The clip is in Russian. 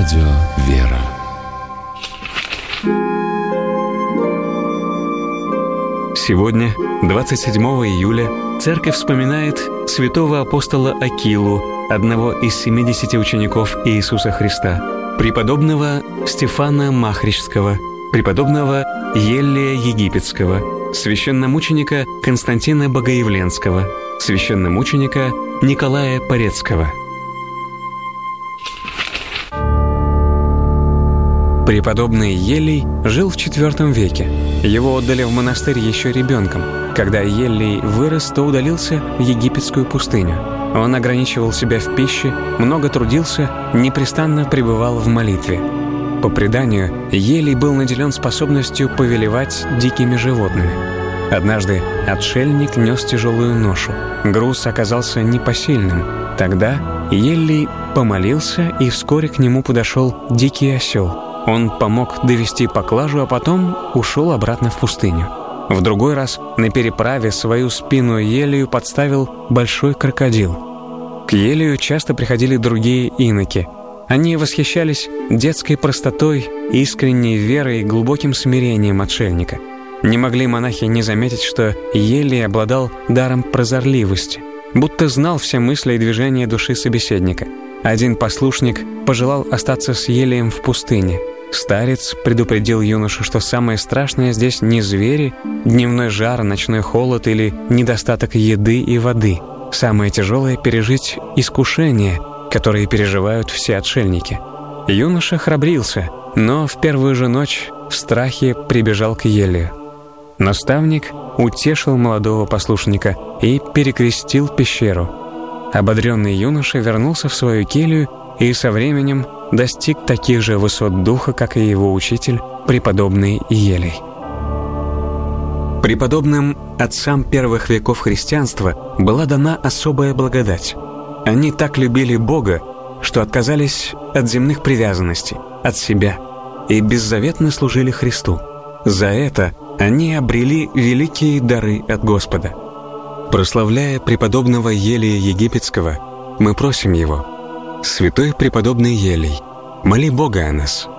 Радио «Вера». Сегодня, 27 июля, Церковь вспоминает святого апостола Акилу, одного из 70 учеников Иисуса Христа, преподобного Стефана Махричского, преподобного Еллия Египетского, священномученика Константина Богоявленского, священномученика Николая Порецкого. Преподобный Еллий жил в IV веке. Его отдали в монастырь еще ребенком. Когда Еллий вырос, то удалился в египетскую пустыню. Он ограничивал себя в пище, много трудился, непрестанно пребывал в молитве. По преданию, Еллий был наделен способностью повелевать дикими животными. Однажды отшельник нес тяжелую ношу. Груз оказался непосильным. Тогда Еллий помолился, и вскоре к нему подошел дикий осел. Он помог довести поклажу, а потом ушел обратно в пустыню. В другой раз на переправе свою спину Еллию подставил большой крокодил. К Еллию часто приходили другие иноки. Они восхищались детской простотой, искренней верой и глубоким смирением отшельника. Не могли монахи не заметить, что Еллий обладал даром прозорливости, будто знал все мысли и движения души собеседника. Один послушник пожелал остаться с Еллием в пустыне. Старец предупредил юношу, что самое страшное здесь не звери, дневной жар, ночной холод или недостаток еды и воды. Самое тяжелое — пережить искушения, которые переживают все отшельники. Юноша храбрился, но в первую же ночь в страхе прибежал к Еллию. Наставник утешил молодого послушника и перекрестил пещеру. Ободренный юноша вернулся в свою келью и со временем достиг таких же высот духа, как и его учитель, преподобный Еллий. Преподобным отцам первых веков христианства была дана особая благодать. Они так любили Бога, что отказались от земных привязанностей, от себя, и беззаветно служили Христу. За это они обрели великие дары от Господа. Прославляя преподобного Еллия Египетского, мы просим его: «Святой преподобный Еллий, моли Бога о нас».